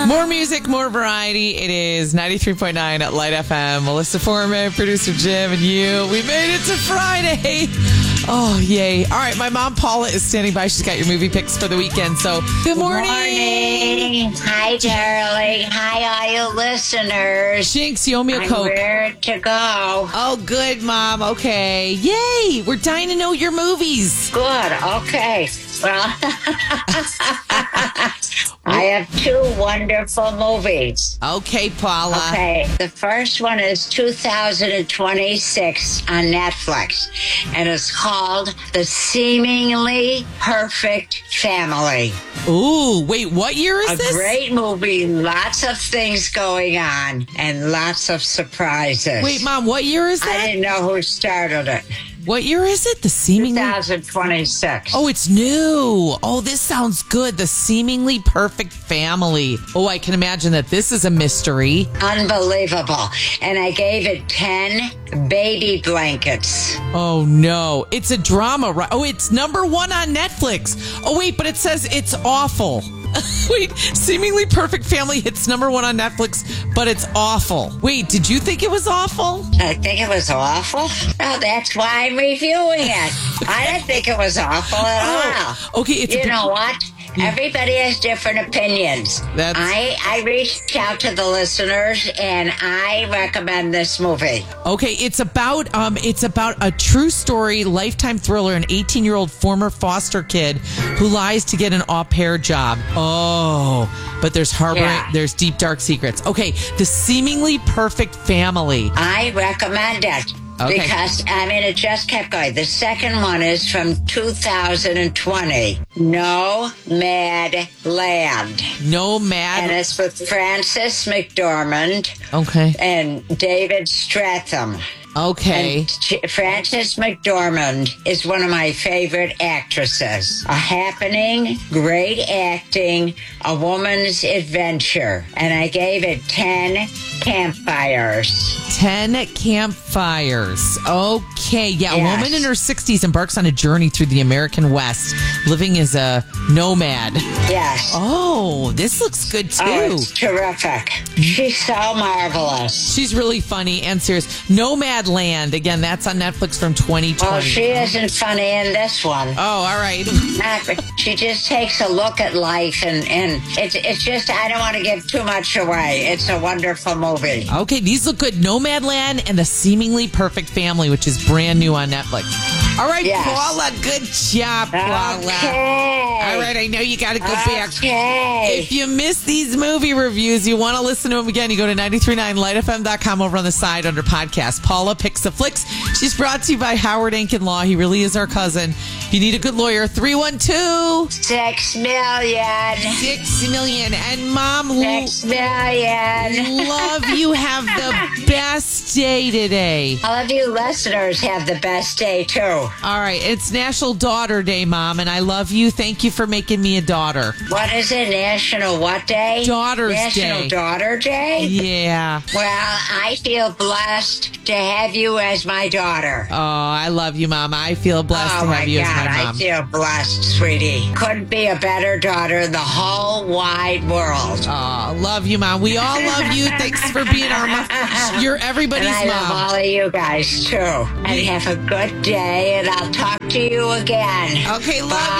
More music, more variety. It is 93.9 at Light FM. Melissa Foreman, producer Jim, and you. We made it to Friday. Oh, yay. All right, my mom, Paula, is standing by. She's got your movie picks for the weekend. So, good morning. Hi, darling. Hi, all you listeners. Jinx, you owe me a Coke. Where to go? Oh, good, Mom. Okay. Yay. We're dying to know your movies. Good. Okay. Well, I have two wonderful movies. Okay, Paula. Okay. The first one is 2026 on Netflix, and it's called The Seemingly Perfect Family. Ooh, wait, what year is this? A great movie, lots of things going on, and lots of surprises. Wait, Mom, what year is that? I didn't know who started it. What year is it? The Seemingly... 2026. Oh, it's new. Oh, this sounds good. The Seemingly Perfect Family. Oh, I can imagine that this is a mystery. Unbelievable. And I gave it 10 baby blankets. Oh, no. It's a drama, right? Oh, it's number 1 on Netflix. Oh, wait, but it says it's awful. Wait, Seemingly Perfect Family hits number 1 on Netflix, but it's awful. Wait, did you think it was awful? I think it was awful. Oh, that's why I'm reviewing it. I didn't think it was awful at all. Okay, it's you know what? Everybody has different opinions. I reached out to the listeners and I recommend this movie. Okay, it's about a true story, lifetime thriller, an 18-year-old former foster kid who lies to get an au pair job. Oh, but there's there's deep dark secrets. Okay, The Seemingly Perfect Family. I recommend it. Okay. Because, it just kept going. The second one is from 2020. Nomad Land. Nomad. And it's with Frances McDormand. Okay. And David Stratham. Okay. And Frances McDormand is one of my favorite actresses. A happening, great acting, a woman's adventure. And I gave it 10 campfires. 10 campfires. Okay. Yeah, Yes. A woman in her 60s embarks on a journey through the American West, living as a nomad. Yes. Oh, this looks good too. Oh, it's terrific. She's so marvelous. She's really funny and serious. Nomad Land. Again, that's on Netflix from 2020. Well, she isn't funny in this one. Oh, all right. She just takes a look at life, and it's just, I don't want to give too much away. It's a wonderful movie. Okay, these look good. Nomadland and The Seemingly Perfect Family, which is brand new on Netflix. All right, Yes. Paula, good job, Paula. Okay. All right, I know you got to go back. Okay. If you miss these movie reviews, you want to listen to them again, you go to 939lightfm.com over on the side under podcast. Paula Picks the Flicks. She's brought to you by Howard Ankin Law. He really is our cousin. If you need a good lawyer, 312 $6 million. 6 million. And Mom, $6 million. love you. Have the best day today. All of you listeners have the best day, too. All right. It's National Daughter Day, Mom, and I love you. Thank you for making me a daughter. What is it? National what day? Daughter's National Day. Daughter Day? Yeah. Well, I feel blessed to have you as my daughter. Oh, I love you, Mom. I feel blessed to have you as my I mom. feel blessed, sweetie. Couldn't be a better daughter in the whole wide world. Oh, love you, Mom. We all love you. Thanks for being our mom. You're everybody's And I mom. love all of you guys, too. And have a good day, and I'll talk to you again. Okay, love